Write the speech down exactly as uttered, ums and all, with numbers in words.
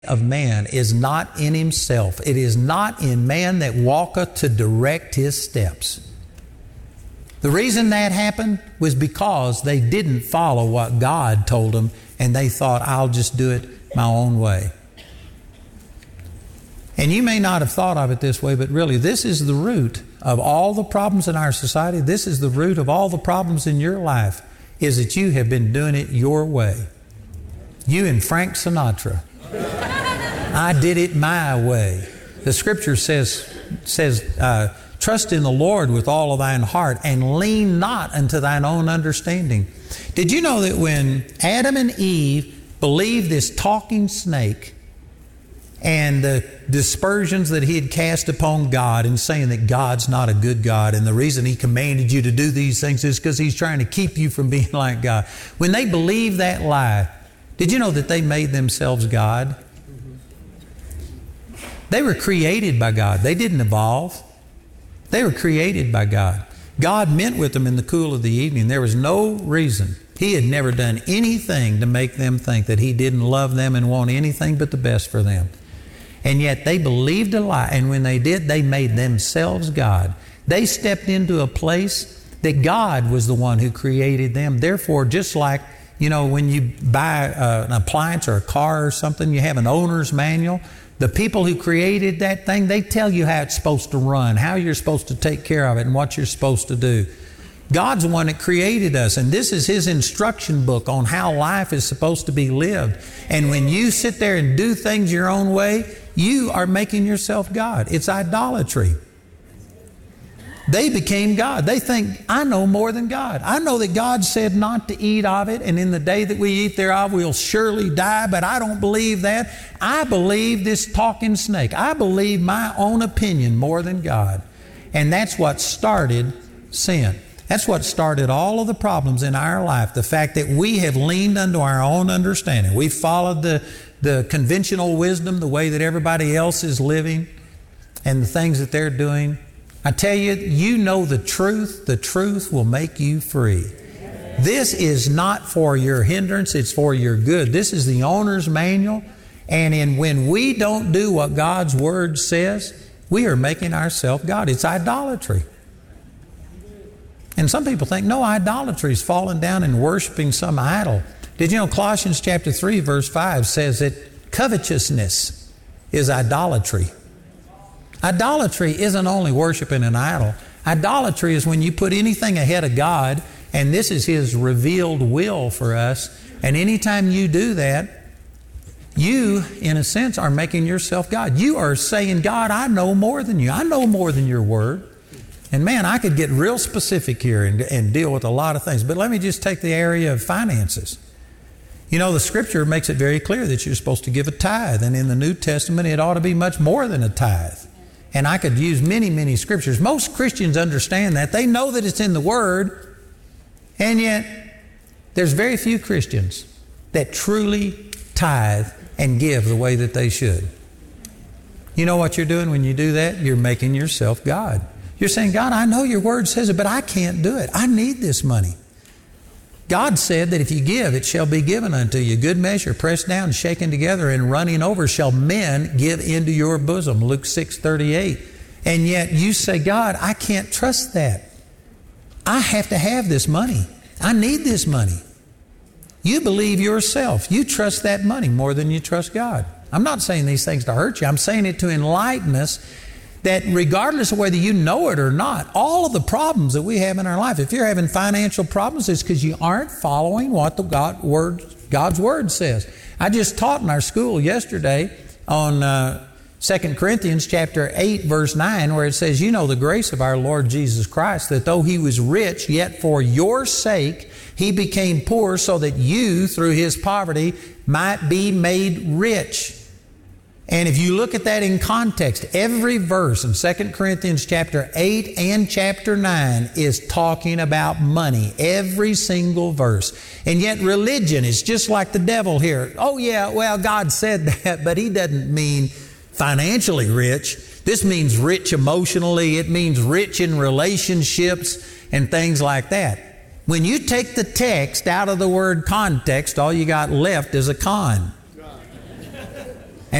of man is not in himself. It is not in man that walketh to direct his steps. The reason that happened was because they didn't follow what God told them, and they thought, I'll just do it my own way. And you may not have thought of it this way, but really this is the root of all the problems in our society. This is the root of all the problems in your life, is that you have been doing it your way. You and Frank Sinatra. I did it my way. The Scripture says, says uh, trust in the Lord with all of thine heart and lean not unto thine own understanding. Did you know that when Adam and Eve believed this talking snake and the dispersions that he had cast upon God and saying that God's not a good God and the reason He commanded you to do these things is because He's trying to keep you from being like God. When they believed that lie, did you know that they made themselves God? They were created by God. They didn't evolve. They were created by God. God met with them in the cool of the evening. There was no reason. He had never done anything to make them think that He didn't love them and want anything but the best for them. And yet they believed a lie. And when they did, they made themselves God. They stepped into a place that God was the one who created them. Therefore, just like, you know, when you buy uh, an appliance or a car or something, you have an owner's manual. The people who created that thing, they tell you how it's supposed to run, how you're supposed to take care of it, and what you're supposed to do. God's the one that created us, and this is His instruction book on how life is supposed to be lived. And when you sit there and do things your own way, you are making yourself God. It's idolatry. They became God. They think, I know more than God. I know that God said not to eat of it, and in the day that we eat thereof, we'll surely die, but I don't believe that. I believe this talking snake. I believe my own opinion more than God. And that's what started sin. That's what started all of the problems in our life. The fact that we have leaned unto our own understanding. We've followed the, the conventional wisdom, the way that everybody else is living, and the things that they're doing. I tell you, you know the truth. The truth will make you free. This is not for your hindrance. It's for your good. This is the owner's manual. And in when we don't do what God's Word says, we are making ourselves God. It's idolatry. And some people think, no, idolatry is falling down and worshiping some idol. Did you know Colossians chapter three, verse five says that covetousness is idolatry. Idolatry isn't only worshiping an idol. Idolatry is when you put anything ahead of God, and this is His revealed will for us. And anytime you do that, you, in a sense, are making yourself God. You are saying, God, I know more than you. I know more than your Word. And man, I could get real specific here and, and deal with a lot of things. But let me just take the area of finances. You know, the Scripture makes it very clear that you're supposed to give a tithe. And in the New Testament, it ought to be much more than a tithe. And I could use many, many scriptures. Most Christians understand that. They know that it's in the Word. And yet, there's very few Christians that truly tithe and give the way that they should. You know what you're doing when you do that? You're making yourself God. You're saying, God, I know your Word says it, but I can't do it. I need this money. God said that if you give, it shall be given unto you. Good measure, pressed down, shaken together, and running over shall men give into your bosom. Luke six thirty-eight. And yet you say, God, I can't trust that. I have to have this money. I need this money. You believe yourself. You trust that money more than you trust God. I'm not saying these things to hurt you. I'm saying it to enlighten us that regardless of whether you know it or not, all of the problems that we have in our life, if you're having financial problems, it's because you aren't following what the God word, God's Word says. I just taught in our school yesterday on uh, Second Corinthians chapter eight, verse nine, where it says, you know the grace of our Lord Jesus Christ, that though He was rich, yet for your sake He became poor, so that you, through His poverty, might be made rich. And if you look at that in context, every verse in Second Corinthians chapter eight and chapter nine is talking about money. Every single verse. And yet religion is just like the devil here. Oh yeah, well God said that, but He doesn't mean financially rich. This means rich emotionally. It means rich in relationships and things like that. When you take the text out of the word context, all you got left is a con.